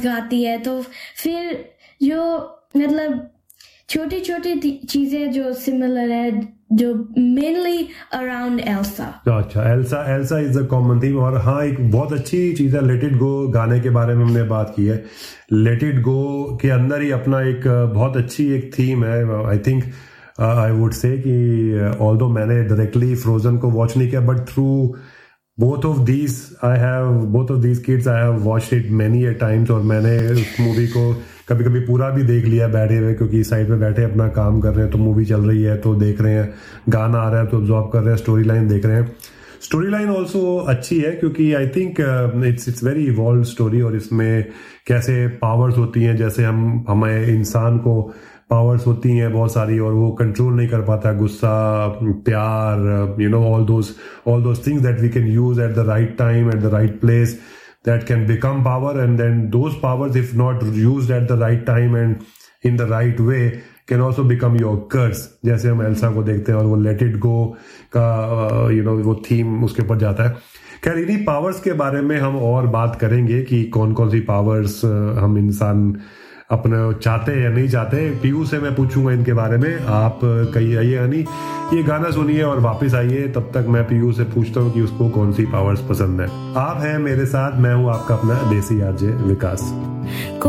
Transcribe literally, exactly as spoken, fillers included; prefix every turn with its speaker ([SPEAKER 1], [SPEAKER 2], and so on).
[SPEAKER 1] गाती है, तो फिर जो मतलब छोटी छोटी चीजें जो सिमिलर है, जो मेनली अराउंड एल्सा।
[SPEAKER 2] अच्छा, Elsa Elsa is a common theme. और हाँ, एक बहुत अच्छी चीज है लेट इट गो गाने के बारे में हमने बात की है। लेट इट गो के अंदर ही अपना एक बहुत अच्छी एक थीम है। I think I would say कि ऑल्दो मैंने डायरेक्टली फ्रोजन को वॉच नहीं किया, but through both of these I have both of these kids I have watched it many a times। और मैंने उस मूवी को कभी कभी पूरा भी देख लिया बैठे हुए, क्योंकि साइड पे बैठे अपना काम कर रहे हैं तो मूवी चल रही है तो देख रहे हैं, गाना आ रहा है तो ऑब्जॉर्व कर रहे हैं, स्टोरी लाइन देख रहे हैं। स्टोरी लाइन ऑल्सो अच्छी है क्योंकि I think it's it's very evolve story. और इसमें कैसे पावर्स होती हैं, जैसे हम हमें इंसान को पावर्स होती हैं बहुत सारी और वो कंट्रोल नहीं कर पाता, गुस्सा, प्यार, you know all those all those things that we can use at the right time at the right place, that can become power. And then those powers if not used at the right time and in the right way can also become your कर्स। जैसे हम Elsa को देखते हैं और वो let it go का you know वो theme उसके ऊपर जाता है। खैर, इन्हीं पावर्स के बारे में हम और बात करेंगे कि कौन कौन सी पावर्स हम इंसान अपने चाहते हैं या नहीं चाहते। पीयू से मैं पूछूंगा इनके बारे में। आप कहीं आइए यानी ये गाना सुनिए और वापस आइए, तब तक मैं पीयू से पूछता हूँ कि उसको कौन सी पावर्स पसंद है। आप हैं मेरे साथ, मैं हूँ आपका अपना देसी आरजे विकास।